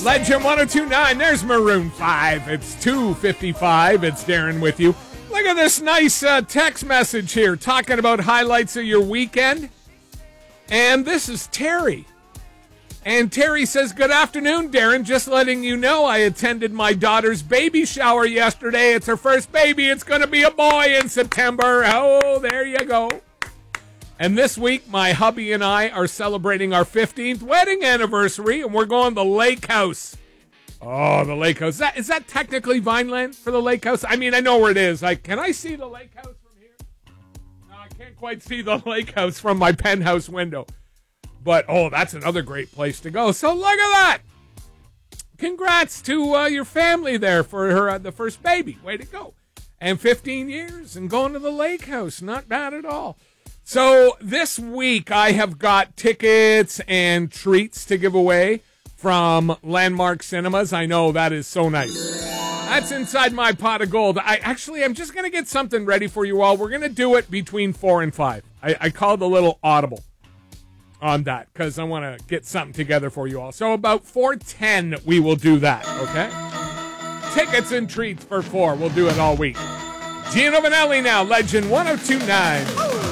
Legend 1029, there's Maroon 5. It's 2:55. It's Darren with you. Look at this nice text message here talking about highlights of your weekend. And this is Terry. And Terry says, good afternoon, Darren. Just letting you know I attended my daughter's baby shower yesterday. It's her first baby. It's going to be a boy in September. Oh, there you go. And this week, my hubby and I are celebrating our 15th wedding anniversary, and we're going to the lake house. Oh, the lake house. Is that technically Vineland for the lake house? I mean, I know where it is. Can I see the lake house from here? No, I can't quite see the lake house from my penthouse window. But, oh, that's another great place to go. So look at that. Congrats to your family there for the first baby. Way to go. And 15 years and going to the lake house. Not bad at all. So this week I have got tickets and treats to give away from Landmark Cinemas. I know that is so nice. That's inside my pot of gold. I'm just going to get something ready for you all. We're going to do it between 4 and 5. I called a little audible on that because I want to get something together for you all. So about 4:10 we will do that, okay? Tickets and treats for 4. We'll do it all week. Gino Vanelli now, Legend 1029.